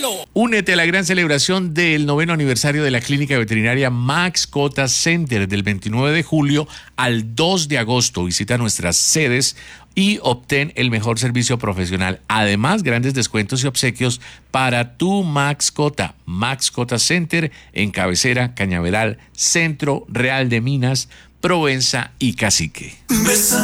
Únete a la gran celebración del 9º aniversario de la Clínica Veterinaria Mascota Center del 29 de julio al 2 de agosto. Visita nuestras sedes y obtén el mejor servicio profesional. Además, grandes descuentos y obsequios para tu mascota. Mascota Center en Cabecera, Cañaveral, Centro, Real de Minas, Provenza y Cacique.